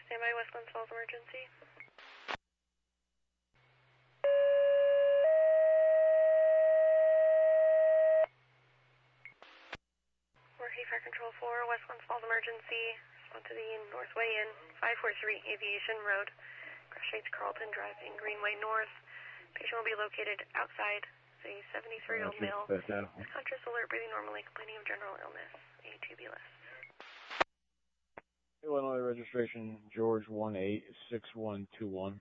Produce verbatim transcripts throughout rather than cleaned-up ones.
Standby Westlands Falls emergency. Murphy Fire Control four, Westlands Falls emergency. Respond to the Northway Inn, five four three Aviation Road. Crash rates Carlton Drive in Greenway North. Patient will be located outside. A seventy-three-year-old male. Conscious, alert, breathing normally, complaining of general illness. A two B less. Illinois registration George one eight six one two one.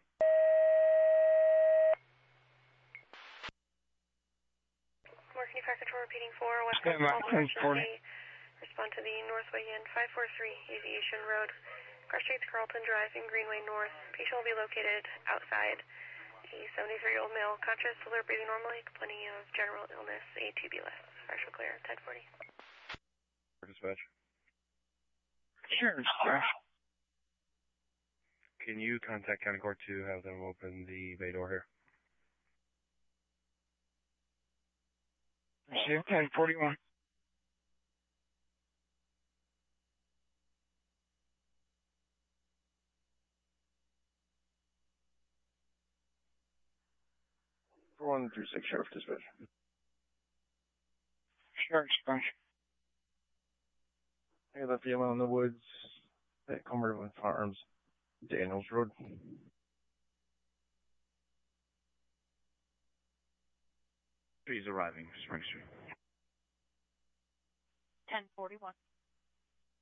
Marketing Fire Control repeating four, Westlands Falls emergency. Respond to the Northway Inn, five four three Aviation Road. Crash rates Carlton Drive in Greenway North. Patient will be located outside. A seventy-three-year-old male, conscious, alert, breathing normally, complaining of general illness. A two B less. Fire show clear, ten forty. Dispatch. Sure, dispatch. Can you contact County Court to have them open the bay door here? Receive ten forty-one. four one three six Sheriff Dispatch. Sure, dispatch. Hey, left female in the woods at Cumberland Farms, Daniels Road. She's arriving, Spring Street. ten forty-one.